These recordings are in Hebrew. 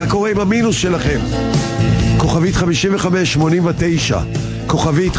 קורה עם המינוס שלכם? כוכבית 5589, כוכבית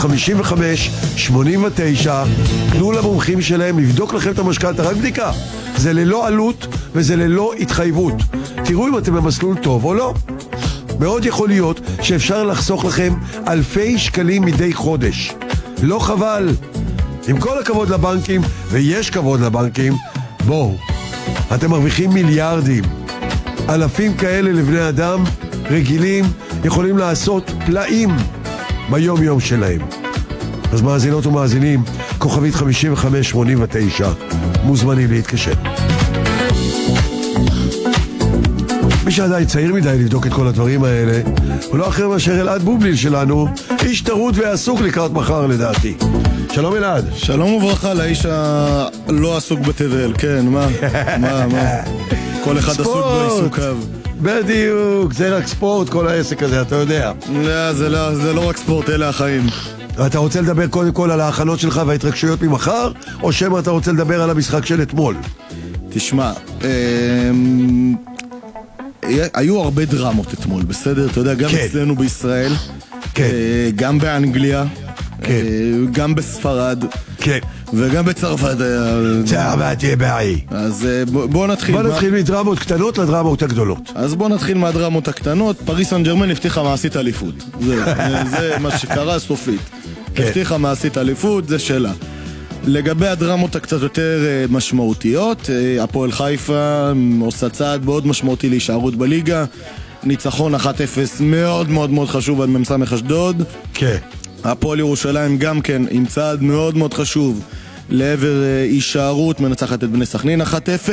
5589, תנו למומחים שלהם לבדוק לכם את המשכנתא, רק בדיקה. זה ללא עלות וזה ללא התחייבות. תראו אם אתם במסלול טוב או לא. מאוד יכול להיות שאפשר לחסוך לכם אלפי שקלים מדי חודש. לא חבל? עם כל הכבוד לבנקים, ויש כבוד לבנקים, בואו, אתם מרוויחים מיליארדים. אלפים כאלה לבני אדם רגילים יכולים לעשות פלאים ביום יום שלהם. אז מאזינות ומאזינים, כוכבית 5589, מוזמנים להתקשר. מי שעדיין צעיר מדי לבדוק את כל הדברים האלה, הוא לא אחר מאשר אלעד בובליל שלנו, איש טרוד ועסוק לקראת מחר לדעתי. שלום אלעד. שלום וברכה לאיש הלא עסוק בתבל, כן, מה? כל אחד עסוק בעיסוקיו. בדיוק, זה רק ספורט כל העסק הזה, אתה יודע. לא, זה לא רק ספורט, אלה החיים. אתה רוצה לדבר קודם כל על ההכנות שלך וההתרגשויות ממחר, או שמא אתה רוצה לדבר על המשחק של אתמול? תשמע, היו הרבה דרמות אתמול, בסדר? אתה יודע, גם אצלנו בישראל, גם באנגליה, גם בספרד, וגם בצרפת. צרפת תהיה בעי. אז בוא נתחיל. בוא נתחיל מדרמות קטנות לדרמות הגדולות. אז בוא נתחיל מהדרמות הקטנות. פריס סן ז'רמן הבטיחה מעשית אליפות. זה מה שקרה סופית. הבטיחה מעשית אליפות, זה שלה. לגבי הדרמות הקצת יותר משמעותיות, הפועל חיפה עושה צעד מאוד משמעותי להישארות בליגה. ניצחון 1-0 מאוד מאוד מאוד חשוב על מ"ס אשדוד. כן. הפועל ירושלים גם כן עם צעד מאוד מאוד חשוב לעבר הישארות, מנצחת את בני סכנין 1-0.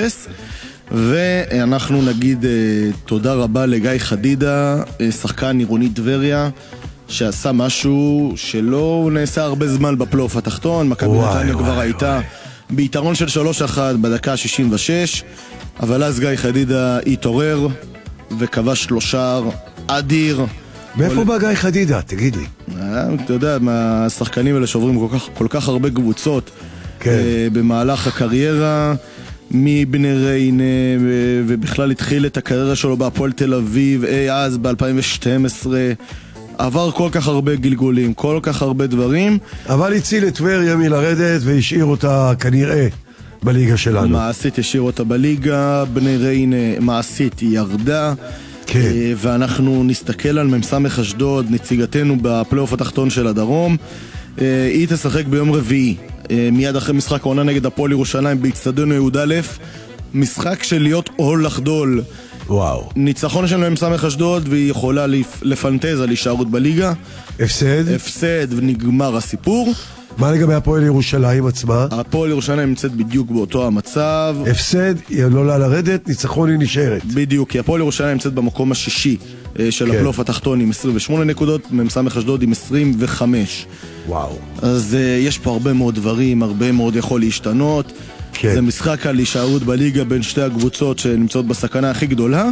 ואנחנו נגיד תודה רבה לגיא חדידה, שחקן עירוני טבריה, שעשה משהו שלא נעשה הרבה זמן בפלייאוף התחתון. מכבי נתניה כבר הייתה ביתרון של 3-1 בדקה 66, אבל אז גיא חדידה התעורר וכבש 3 שער אדיר. מאיפה בא גיא חדידה? תגיד לי. אתה יודע, מהשחקנים האלה שעוברים כל כך הרבה קבוצות במהלך הקריירה, מבני ריינה, ובכלל התחיל את הקריירה שלו בהפועל תל אביב אז ב-2012. עבר כל כך הרבה גלגולים, כל כך הרבה דברים, אבל הציל את טבריה מלרדת והשאיר אותה כנראה בליגה שלנו. מעשית השאיר אותה בליגה, בני ריינה מעשית ירדה. כן. ואנחנו נסתכל על מ"ס אשדוד, נציגתנו בפלייאוף התחתון של הדרום. היא תשחק ביום רביעי, מיד אחרי משחק העונה נגד הפועל ירושלים באצטדיון י"א. משחק של להיות או לחדול. וואו. ניצחון של מ"ס אשדוד והיא יכולה לפנטז על הישארות בליגה. הפסד ונגמר הסיפור. מה לגבי הפועל ירושלים עצמה? הפועל ירושלים נמצאת בדיוק באותו המצב. הפסד, היא לא לה לרדת, ניצחון היא נשארת. בדיוק, כי הפועל ירושלים נמצאת במקום השישי של הפלייאוף התחתון עם 28 נקודות, מ"ס אשדוד עם 25. וואו. אז יש פה הרבה מאוד דברים, הרבה מאוד יכול להשתנות. זה משחק על הישארות בליגה בין שתי הקבוצות שנמצאות בסכנה הכי גדולה.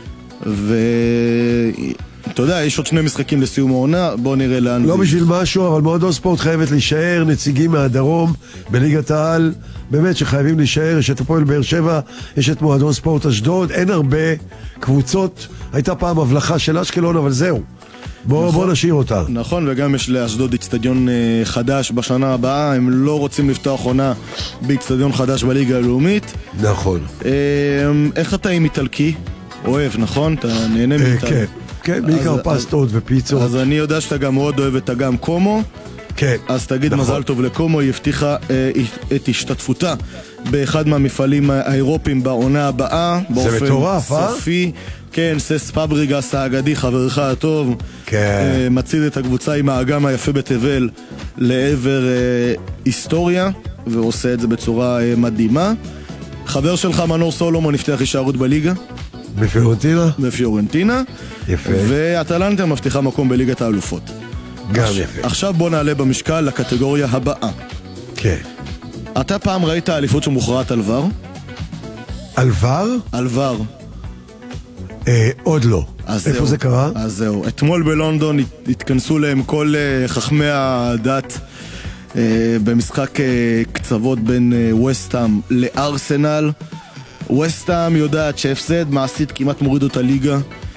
אתה יודע, יש עוד 2 משחקים לסיום העונה, בוא נראה לאן. לא בשביל משהו, אבל מועדון ספורט חייבת להישאר, נציגים מהדרום בליגת העל, באמת שחייבים להישאר. יש את הפועל באר שבע, יש את מועדון ספורט אשדוד, אין הרבה קבוצות. הייתה פעם הבלחה של אשקלון, אבל זהו, בוא נשאיר אותה. נכון, וגם יש לאשדוד אצטדיון חדש בשנה הבאה, הם לא רוצים לפתוח עונה באצטדיון חדש בליגה הלאומית. נכון. איך אתה עם איטלקי? אוהב, נכון? אתה נהנה מאיטלקי? כן, בעיקר פסטות ופיצות. אז אני יודע שאתה גם מאוד אוהב את אגם קומו. כן. אז תגיד מזל טוב לקומו, היא הבטיחה את השתתפותה באחד מהמפעלים האירופיים בעונה הבאה. זה מטורף, סופי. כן, סס פבריגס האגדי, חברך הטוב. כן. מצעיד את הקבוצה עם האגם היפה בתבל לעבר היסטוריה, ועושה את זה בצורה מדהימה. חבר שלך מנור סולומון הבטיח הישארות בליגה. בפיורנטינה. יפה. ואטלנטה מבטיחה מקום בליגת האלופות. גם יפה. עכשיו בוא נעלה במשקל לקטגוריה הבאה. כן. אתה פעם ראית האליפות שמוכרעת על ור? על ור? על ור. עוד לא. איפה זה קרה? אז זהו. אתמול בלונדון התכנסו להם כל חכמי הדת במשחק קצוות בין ווסט-האם לארסנל. ווסט-האם יודעת שהפסד מעשית כמעט מוריד אותה ליגה.